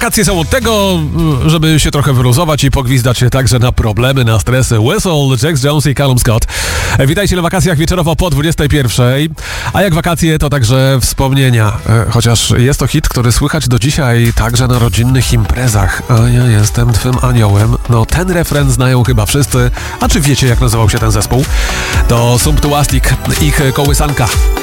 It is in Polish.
Wakacje są od tego, żeby się trochę wyluzować i pogwizdać się także na problemy, na stresy. Whistle, Jax Jones i Callum Scott. Witajcie na wakacjach wieczorowo po 21. A jak wakacje, to także wspomnienia. Chociaż jest to hit, który słychać do dzisiaj także na rodzinnych imprezach. A ja jestem twym aniołem. No ten refren znają chyba wszyscy. A czy wiecie, jak nazywał się ten zespół? To Sumptuastic, ich kołysanka.